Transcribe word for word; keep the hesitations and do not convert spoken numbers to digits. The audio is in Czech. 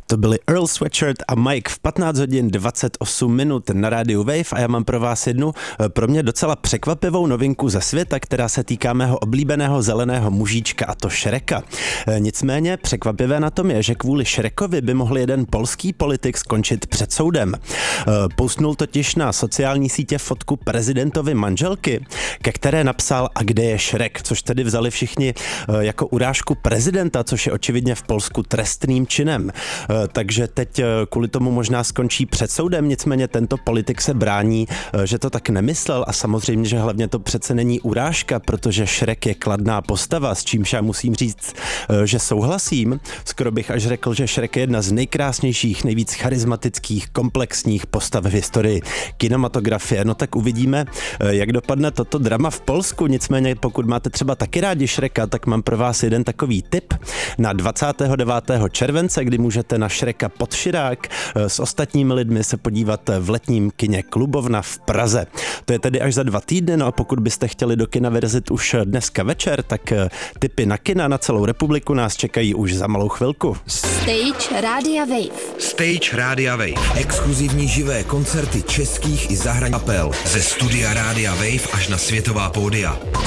To byli Earl Sweatshirt a Mike v patnáct hodin dvacet osm minut na rádiu Wave a já mám pro vás jednu pro mě docela překvapivou novinku ze světa, která se týká mého oblíbeného zeleného mužíčka, a to Shreka. Nicméně překvapivé na tom je, že kvůli Shrekovi by mohl jeden polský politik skončit před soudem. Postnul totiž na sociální sítě fotku prezidentovy manželky, ke které napsal "A kde je Shrek?", což tedy vzali všichni jako urážku prezidenta, což je očividně v Polsku trestným činem. Takže teď kvůli tomu možná skončí před soudem, nicméně tento politik se brání, že to tak nemyslel a samozřejmě, že hlavně to přece není urážka, protože Shrek je kladná postava, s čímž já musím říct, že souhlasím. Skoro bych až řekl, že Shrek je jedna z nejkrásnějších, nejvíc charismatických, komplexních postav v historii kinematografie. No tak uvidíme, jak dopadne toto drama v Polsku, nicméně pokud máte třeba taky rádi Shreka, tak mám pro vás jeden takový tip na dvacátého devátého července, kdy můžete na Shreka pod Širák s ostatními lidmi se podívat v letním kině Klubovna v Praze. To je tedy až za dva týdny, no a pokud byste chtěli do kina vyrazit už dneska večer, tak tipy na kina na celou republiku nás čekají už za malou chvilku. Stage Rádia Wave. Stage Rádia Wave. Exkluzivní živé koncerty českých i zahraničních kapel. Ze studia Rádia Wave až na světová pódia.